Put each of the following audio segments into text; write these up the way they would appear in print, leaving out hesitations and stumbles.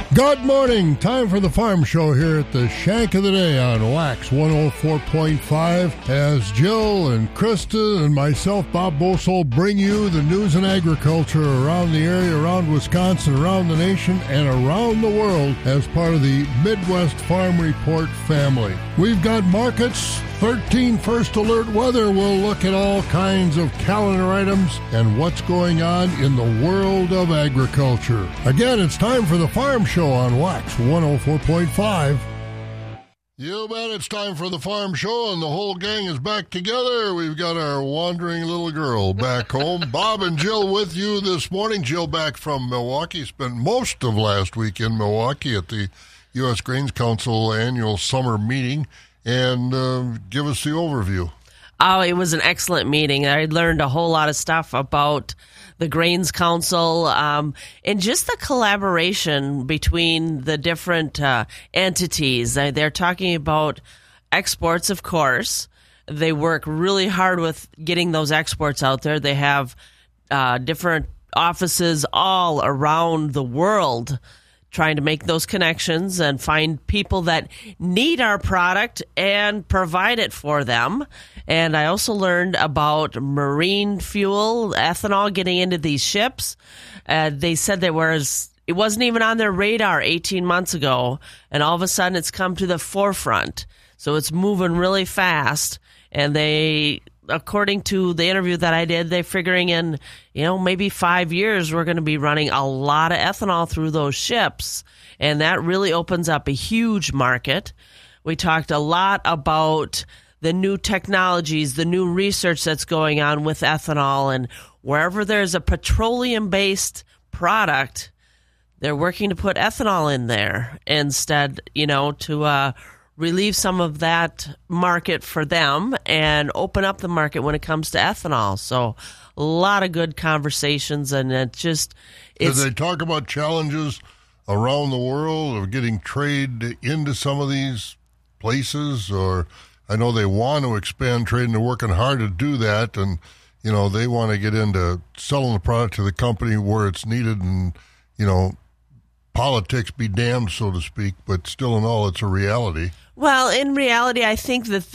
Good morning. Time for the Farm Show here at the Shank of the Day on Wax 104.5 as Jill and Krista and myself, Bob Bosol, bring you the news and agriculture around the area, around Wisconsin, around the nation, and around the world as part of the Midwest Farm Report family. We've got markets, 13 first alert weather. We'll look at all kinds of calendar items and what's going on in the world of agriculture. Again, it's time for the Farm Show on Wax 104.5. You bet it's time for the Farm Show, and the whole gang is back together. We've got our wandering little girl back home. Bob and Jill with you this morning. Jill back from Milwaukee. Spent most of last week in Milwaukee at the U.S. Grains Council annual summer meeting. And give us the overview. Oh, it was an excellent meeting. I learned a whole lot of stuff about the Grains Council and just the collaboration between the different entities. They're talking about exports, of course. They work really hard with getting those exports out there. They have different offices all around the world trying to make those connections and find people that need our product and provide it for them. And I also learned about marine fuel, ethanol getting into these ships. They said it wasn't even on their radar 18 months ago, and all of a sudden it's come to the forefront. So it's moving really fast, and they, according to the interview that I did, they're figuring in, maybe 5 years we're going to be running a lot of ethanol through those ships, and that really opens up a huge market. We talked a lot about the new technologies, the new research that's going on with ethanol, and wherever there's a petroleum-based product, they're working to put ethanol in there instead, to relieve some of that market for them and open up the market when it comes to ethanol. So a lot of good conversations, and did they talk about challenges around the world of getting trade into some of these places? Or I know they want to expand trade and they're working hard to do that, and they want to get into selling the product to the company where it's needed, and politics be damned, so to speak, but still in all, it's a reality. Well, in reality, I think that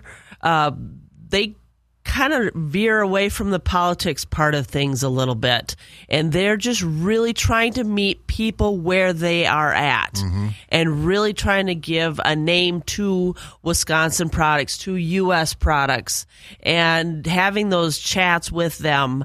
they kind of veer away from the politics part of things a little bit, and they're just really trying to meet people where they are at, and really trying to give a name to Wisconsin products, to U.S. products, and having those chats with them.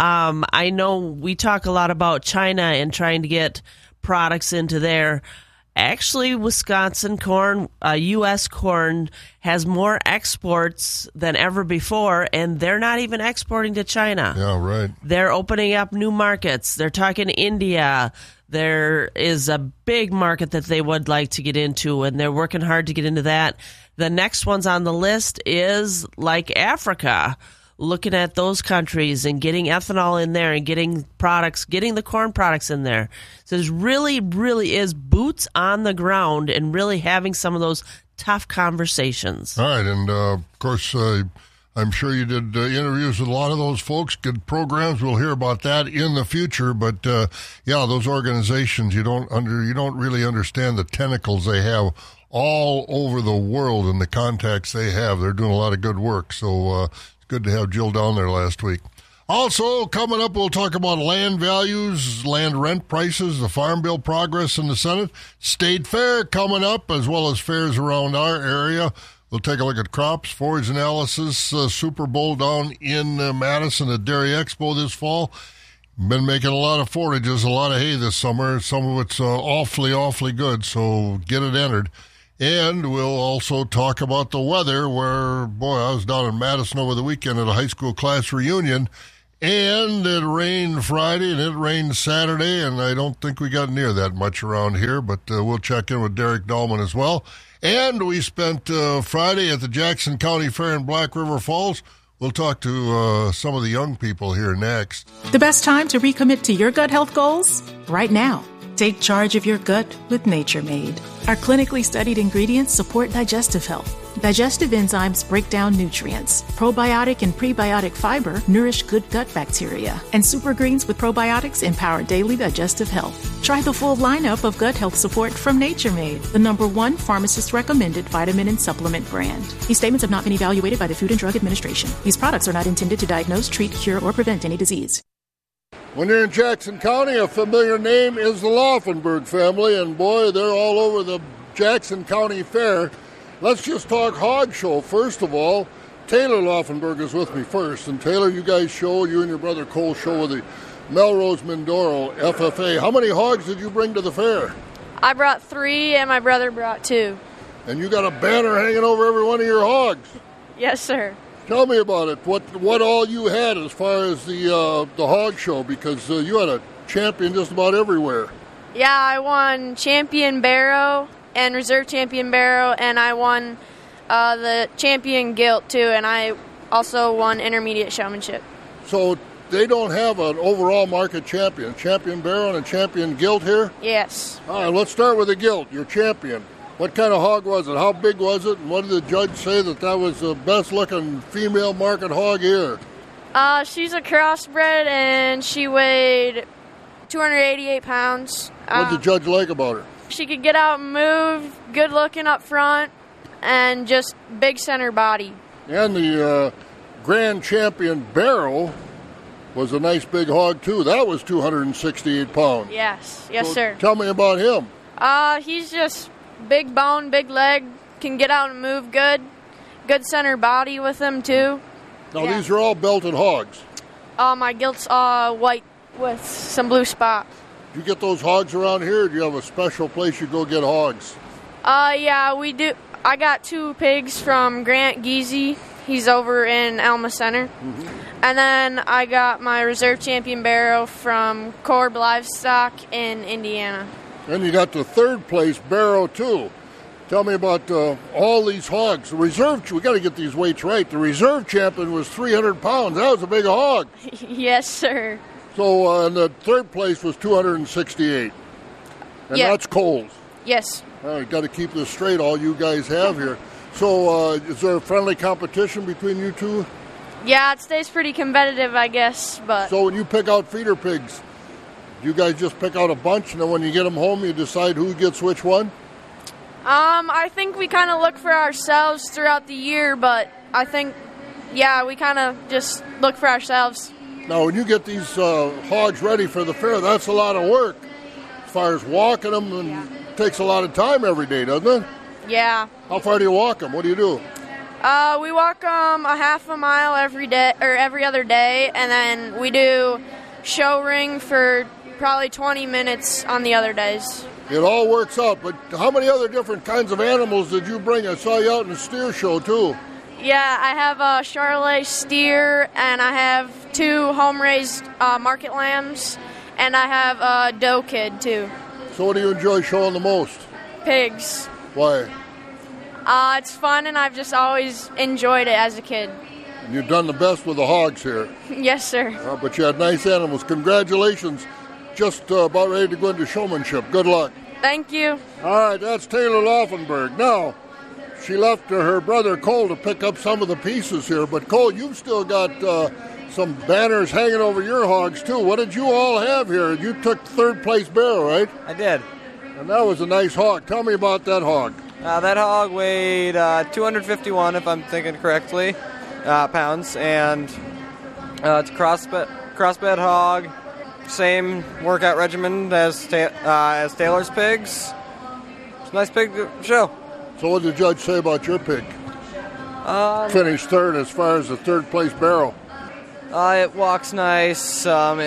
I know we talk a lot about China and trying to get products into there. Actually, Wisconsin corn, U.S. corn, has more exports than ever before, and they're not even exporting to China. Yeah, right. They're opening up new markets. They're talking to India. There is a big market that they would like to get into, and they're working hard to get into that. The next ones on the list is like Africa, looking at those countries and getting ethanol in there and getting the corn products in there. So there's really, really is boots on the ground and really having some of those tough conversations. All right. And, of course, I'm sure you did interviews with a lot of those folks. Good programs. We'll hear about that in the future. But, those organizations, you don't really understand the tentacles they have all over the world and the contacts they have. They're doing a lot of good work. So, good to have Jill down there last week. Also, coming up, we'll talk about land values, land rent prices, the Farm Bill progress in the Senate, State Fair coming up, as well as fairs around our area. We'll take a look at crops, forage analysis, Super Bowl down in Madison at Dairy Expo this fall. Been making a lot of forages, a lot of hay this summer. Some of it's awfully, awfully good, so get it entered. And we'll also talk about the weather where, I was down in Madison over the weekend at a high school class reunion, and it rained Friday and it rained Saturday, and I don't think we got near that much around here, but we'll check in with Derek Dahlman as well. And we spent Friday at the Jackson County Fair in Black River Falls. We'll talk to some of the young people here next. The best time to recommit to your gut health goals? Right now. Take charge of your gut with Nature Made. Our clinically studied ingredients support digestive health. Digestive enzymes break down nutrients. Probiotic and prebiotic fiber nourish good gut bacteria. And super greens with probiotics empower daily digestive health. Try the full lineup of gut health support from Nature Made, the #1 pharmacist-recommended vitamin and supplement brand. These statements have not been evaluated by the Food and Drug Administration. These products are not intended to diagnose, treat, cure, or prevent any disease. When you're in Jackson County, a familiar name is the Laufenberg family, and boy, they're all over the Jackson County Fair. Let's just talk hog show. First of all, Taylor Laufenberg is with me first. And Taylor, you and your brother Cole show with the Melrose Mindoro FFA. How many hogs did you bring to the fair? I brought 3 and my brother brought 2. And you got a banner hanging over every one of your hogs? Yes, sir. Tell me about it. What all you had as far as the hog show, because you had a champion just about everywhere. Yeah, I won champion barrow and reserve champion barrow, and I won the champion gilt too, and I also won intermediate showmanship. So they don't have an overall market champion barrow and a champion gilt here? Yes. All right, let's start with the gilt, your champion. What kind of hog was it? How big was it? And what did the judge say that was the best-looking female market hog here? She's a crossbred, and she weighed 288 pounds. What did the judge like about her? She could get out and move, good-looking up front, and just big center body. And the grand champion barrow was a nice big hog, too. That was 268 pounds. Yes, so sir. Tell me about him. He's just big bone, big leg, can get out and move good good center body with them too. Now these are all belted hogs. My gilt's white with some blue spot. Do you get those hogs around here, or do you have a special place you go get hogs? Yeah, we do. I got 2 pigs from Grant Geezy. He's over in Alma Center. Mm-hmm. And then I got my reserve champion barrow from Korb Livestock in Indiana. And you got the 3rd place barrow, too. Tell me about all these hogs. The reserve, we got to get these weights right. The reserve champion was 300 pounds. That was a big hog. Yes, sir. So, and the 3rd place was 268. And that's Cole's. Yes. All right, got to keep this straight, all you guys have here. So, is there a friendly competition between you two? Yeah, it stays pretty competitive, I guess. But so, when you pick out feeder pigs, do you guys just pick out a bunch, and then when you get them home, you decide who gets which one? I think we kind of look for ourselves throughout the year, but I think, yeah, we kind of just look for ourselves. Now, when you get these hogs ready for the fair, that's a lot of work. As far as walking them, and it takes a lot of time every day, doesn't it? Yeah. How far do you walk them? What do you do? We walk them a half a mile every day or every other day, and then we do show ring for probably 20 minutes on the other days. It all works out, but how many other different kinds of animals did you bring? I saw you out in the steer show, too. Yeah, I have a Charolais steer, and I have 2 home-raised market lambs, and I have a doe kid, too. So what do you enjoy showing the most? Pigs. Why? It's fun, and I've just always enjoyed it as a kid. And you've done the best with the hogs here. Yes, sir. But you had nice animals. Congratulations. Just about ready to go into showmanship. Good luck. Thank you. All right, that's Taylor Laufenberg. Now, she left her brother Cole to pick up some of the pieces here. But, Cole, you've still got some banners hanging over your hogs, too. What did you all have here? You took 3rd place barrow, right? I did. And that was a nice hog. Tell me about that hog. That hog weighed 251, if I'm thinking correctly, pounds. And it's a crossbred hog. Same workout regimen as Taylor's pigs. It's a nice pig to show. So what did the judge say about your pig? Finished 3rd as far as the 3rd place barrow. It walks nice. She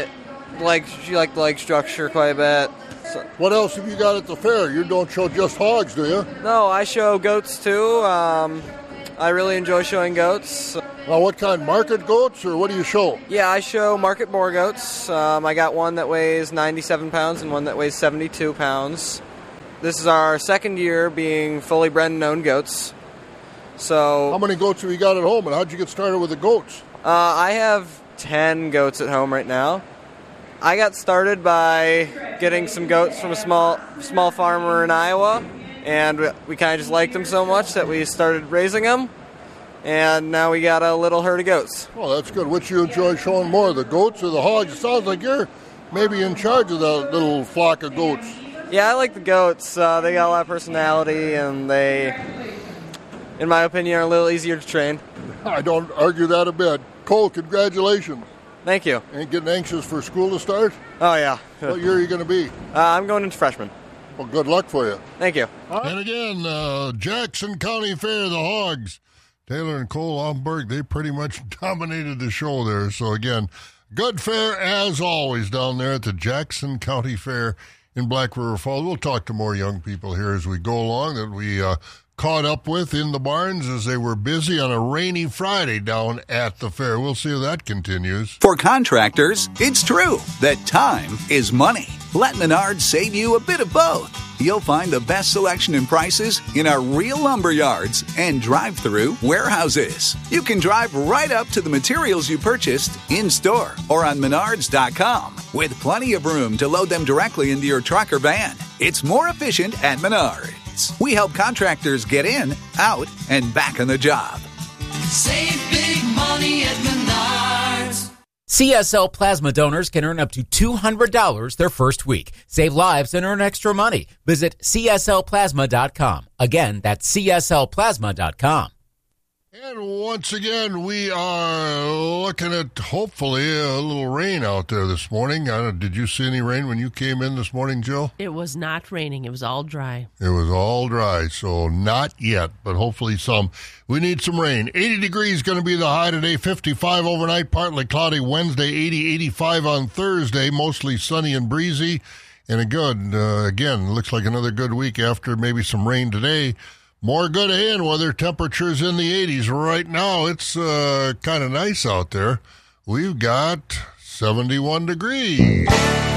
liked the leg structure quite a bit. So. What else have you got at the fair? You don't show just hogs, do you? No, I show goats too. I really enjoy showing goats. Now, what kind? Market goats, or what do you show? Yeah, I show market boar goats. I got one that weighs 97 pounds and one that weighs 72 pounds. This is our 2nd year being fully bred and owned goats. So, how many goats have you got at home, and how'd you get started with the goats? I have 10 goats at home right now. I got started by getting some goats from a small farmer in Iowa, and we kind of just liked them so much that we started raising them, and now we got a little herd of goats. Well, that's good. Which you enjoy showing more, the goats or the hogs? It sounds like you're maybe in charge of that little flock of goats. Yeah, I like the goats. They got a lot of personality, and they, in my opinion, are a little easier to train. I don't argue that a bit. Cole, congratulations. Thank you. Ain't getting anxious for school to start? Oh, yeah. What year are you going to be? I'm going into freshman. Well, good luck for you. Thank you. And again, Jackson County Fair, the Hogs. Taylor and Cole Offenberg, they pretty much dominated the show there. So, again, good fair as always down there at the Jackson County Fair in Black River Falls. We'll talk to more young people here as we go along that we caught up with in the barns as they were busy on a rainy Friday down at the fair. We'll see if that continues. For contractors, it's true that time is money. Let Menards save you a bit of both. You'll find the best selection and prices in our real lumber yards and drive-through warehouses. You can drive right up to the materials you purchased in-store or on Menards.com with plenty of room to load them directly into your truck or van. It's more efficient at Menards. We help contractors get in, out, and back on the job. Save big money at Menards. CSL Plasma donors can earn up to $200 their first week. Save lives and earn extra money. Visit CSLPlasma.com. Again, that's CSLPlasma.com. And once again, we are looking at hopefully a little rain out there this morning. Did you see any rain when you came in this morning, Jill? It was not raining. It was all dry. It was all dry, so not yet, but hopefully some. We need some rain. 80 degrees going to be the high today, 55 overnight, partly cloudy Wednesday, 80, 85 on Thursday, mostly sunny and breezy. And again, looks like another good week after maybe some rain today. More good ahead weather, temperatures in the 80s. Right now, it's kind of nice out there. We've got 71 degrees.